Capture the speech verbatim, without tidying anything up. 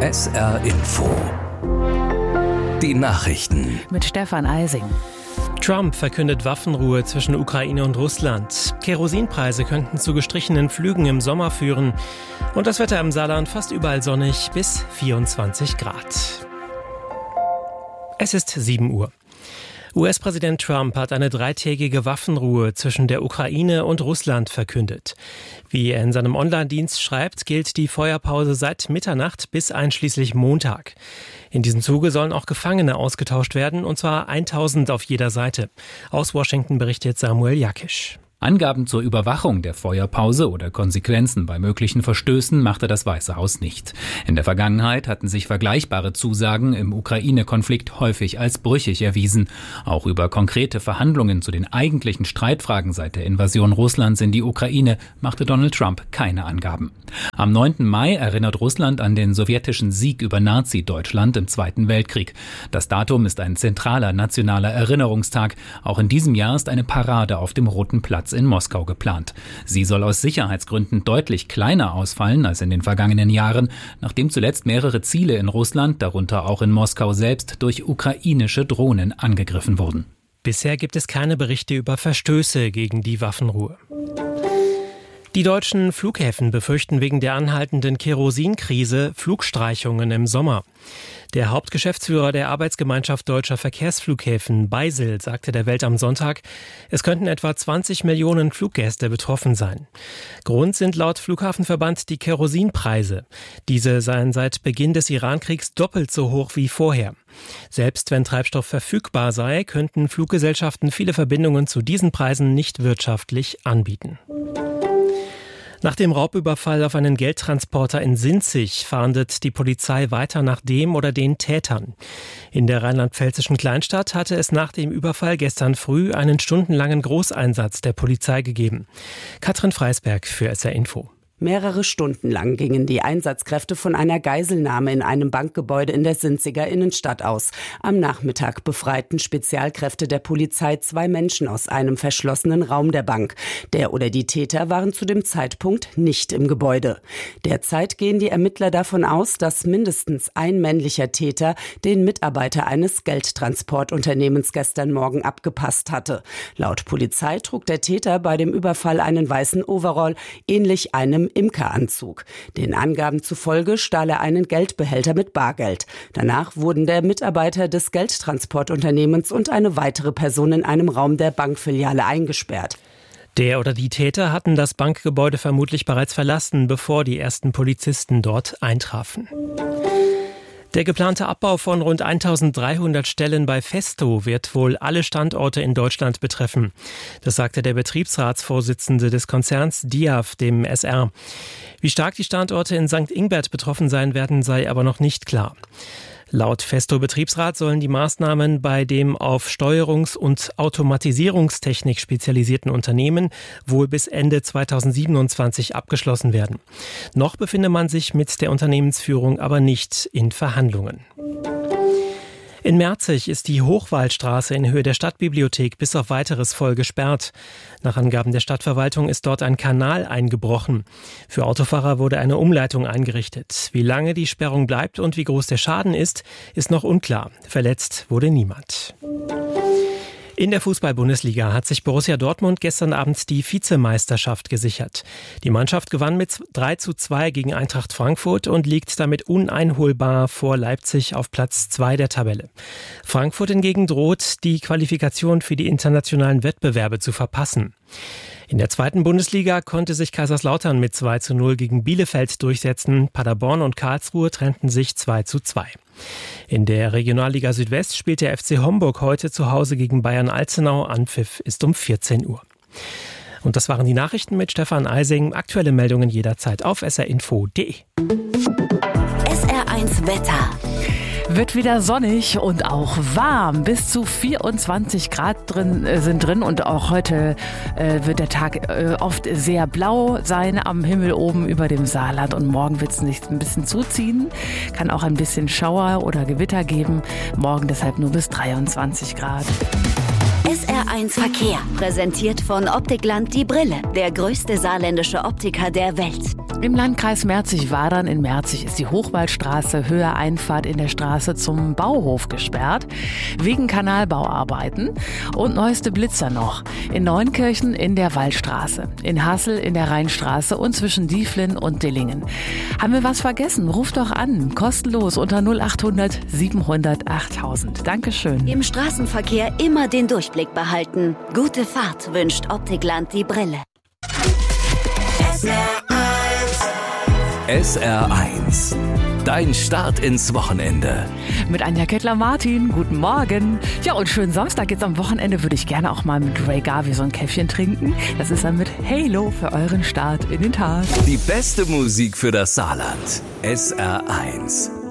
S R Info. Die Nachrichten mit Stefan Eising. Trump verkündet Waffenruhe zwischen Ukraine und Russland. Kerosinpreise könnten zu gestrichenen Flügen im Sommer führen. Und das Wetter im Saarland fast überall sonnig bis vierundzwanzig Grad. Es ist sieben Uhr. U S-Präsident Trump hat eine dreitägige Waffenruhe zwischen der Ukraine und Russland verkündet. Wie er in seinem Online-Dienst schreibt, gilt die Feuerpause seit Mitternacht bis einschließlich Montag. In diesem Zuge sollen auch Gefangene ausgetauscht werden, und zwar tausend auf jeder Seite. Aus Washington berichtet Samuel Jakisch. Angaben zur Überwachung der Feuerpause oder Konsequenzen bei möglichen Verstößen machte das Weiße Haus nicht. In der Vergangenheit hatten sich vergleichbare Zusagen im Ukraine-Konflikt häufig als brüchig erwiesen. Auch über konkrete Verhandlungen zu den eigentlichen Streitfragen seit der Invasion Russlands in die Ukraine machte Donald Trump keine Angaben. Am neunten Mai erinnert Russland an den sowjetischen Sieg über Nazi-Deutschland im Zweiten Weltkrieg. Das Datum ist ein zentraler nationaler Erinnerungstag. Auch in diesem Jahr ist eine Parade auf dem Roten Platz in Moskau geplant. Sie soll aus Sicherheitsgründen deutlich kleiner ausfallen als in den vergangenen Jahren, nachdem zuletzt mehrere Ziele in Russland, darunter auch in Moskau selbst, durch ukrainische Drohnen angegriffen wurden. Bisher gibt es keine Berichte über Verstöße gegen die Waffenruhe. Die deutschen Flughäfen befürchten wegen der anhaltenden Kerosinkrise Flugstreichungen im Sommer. Der Hauptgeschäftsführer der Arbeitsgemeinschaft Deutscher Verkehrsflughäfen, Beisel, sagte der Welt am Sonntag, es könnten etwa zwanzig Millionen Fluggäste betroffen sein. Grund sind laut Flughafenverband die Kerosinpreise. Diese seien seit Beginn des Irankriegs doppelt so hoch wie vorher. Selbst wenn Treibstoff verfügbar sei, könnten Fluggesellschaften viele Verbindungen zu diesen Preisen nicht wirtschaftlich anbieten. Nach dem Raubüberfall auf einen Geldtransporter in Sinzig fahndet die Polizei weiter nach dem oder den Tätern. In der rheinland-pfälzischen Kleinstadt hatte es nach dem Überfall gestern früh einen stundenlangen Großeinsatz der Polizei gegeben. Katrin Freisberg für S R Info. Mehrere Stunden lang gingen die Einsatzkräfte von einer Geiselnahme in einem Bankgebäude in der Sinziger Innenstadt aus. Am Nachmittag befreiten Spezialkräfte der Polizei zwei Menschen aus einem verschlossenen Raum der Bank. Der oder die Täter waren zu dem Zeitpunkt nicht im Gebäude. Derzeit gehen die Ermittler davon aus, dass mindestens ein männlicher Täter den Mitarbeiter eines Geldtransportunternehmens gestern Morgen abgepasst hatte. Laut Polizei trug der Täter bei dem Überfall einen weißen Overall, ähnlich einem Imkeranzug. Den Angaben zufolge stahl er einen Geldbehälter mit Bargeld. Danach wurden der Mitarbeiter des Geldtransportunternehmens und eine weitere Person in einem Raum der Bankfiliale eingesperrt. Der oder die Täter hatten das Bankgebäude vermutlich bereits verlassen, bevor die ersten Polizisten dort eintrafen. Der geplante Abbau von rund eintausenddreihundert Stellen bei Festo wird wohl alle Standorte in Deutschland betreffen. Das sagte der Betriebsratsvorsitzende des Konzerns D I A F dem S R. Wie stark die Standorte in Sankt Ingbert betroffen sein werden, sei aber noch nicht klar. Laut Festo-Betriebsrat sollen die Maßnahmen bei dem auf Steuerungs- und Automatisierungstechnik spezialisierten Unternehmen wohl bis Ende zweitausendsiebenundzwanzig abgeschlossen werden. Noch befinde man sich mit der Unternehmensführung aber nicht in Verhandlungen. In Merzig ist die Hochwaldstraße in Höhe der Stadtbibliothek bis auf Weiteres voll gesperrt. Nach Angaben der Stadtverwaltung ist dort ein Kanal eingebrochen. Für Autofahrer wurde eine Umleitung eingerichtet. Wie lange die Sperrung bleibt und wie groß der Schaden ist, ist noch unklar. Verletzt wurde niemand. In der Fußball-Bundesliga hat sich Borussia Dortmund gestern Abend die Vizemeisterschaft gesichert. Die Mannschaft gewann mit drei zu zwei gegen Eintracht Frankfurt und liegt damit uneinholbar vor Leipzig auf Platz zwei der Tabelle. Frankfurt hingegen droht, die Qualifikation für die internationalen Wettbewerbe zu verpassen. In der zweiten Bundesliga konnte sich Kaiserslautern mit zwei zu null gegen Bielefeld durchsetzen. Paderborn und Karlsruhe trennten sich zwei zu zwei. In der Regionalliga Südwest spielt der F C Homburg heute zu Hause gegen Bayern Alzenau. Anpfiff ist um vierzehn Uhr. Und das waren die Nachrichten mit Stefan Eising. Aktuelle Meldungen jederzeit auf s r info punkt d e. S R eins Wetter. Wird wieder sonnig und auch warm. Bis zu vierundzwanzig Grad drin, äh, sind drin und auch heute äh, wird der Tag äh, oft sehr blau sein am Himmel oben über dem Saarland und morgen wird es nicht ein bisschen zuziehen. Kann auch ein bisschen Schauer oder Gewitter geben. Morgen deshalb nur bis dreiundzwanzig Grad. S R eins Verkehr, präsentiert von Optikland die Brille, der größte saarländische Optiker der Welt. Im Landkreis Merzig-Wadern in Merzig ist die Hochwaldstraße Höhe Einfahrt in der Straße zum Bauhof gesperrt, wegen Kanalbauarbeiten. Und neueste Blitzer noch. In Neunkirchen in der Waldstraße, in Hassel in der Rheinstraße und zwischen Dieflin und Dillingen. Haben wir was vergessen? Ruft doch an. Kostenlos unter null achthundert siebenhundert achttausend. Dankeschön. Im Straßenverkehr immer den Durchblick behalten. Gute Fahrt wünscht Optikland die Brille. S R eins. Dein Start ins Wochenende. Mit Anja Kettler-Martin, guten Morgen. Ja, und schönen Samstag. Jetzt am Wochenende würde ich gerne auch mal mit Ray Garvey so ein Käffchen trinken. Das ist dann mit Halo für euren Start in den Tag. Die beste Musik für das Saarland. S R eins.